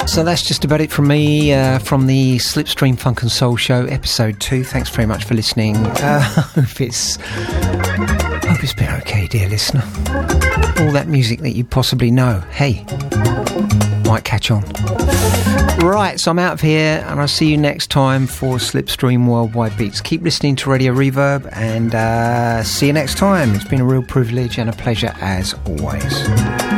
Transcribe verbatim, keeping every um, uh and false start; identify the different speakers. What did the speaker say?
Speaker 1: So that's just about it from me, uh, from the Slipstream Funk and Soul Show, episode two. Thanks very much for listening. Uh, hope it's, hope it's been okay, dear listener. All that music that you possibly know, hey, might catch on. Right, so I'm out of here, and I'll see you next time for Slipstream Worldwide Beats. Keep listening to Radio Reverb, and uh, see you next time. It's been a real privilege and a pleasure as always.